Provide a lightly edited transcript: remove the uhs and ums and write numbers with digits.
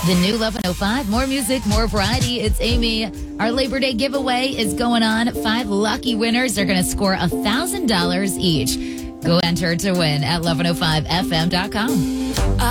The new 1105, more music, more variety. It's Amy. Our Labor Day giveaway is going on. 5 lucky winners are going to score $1,000 each. Go enter to win at 1105fm.com.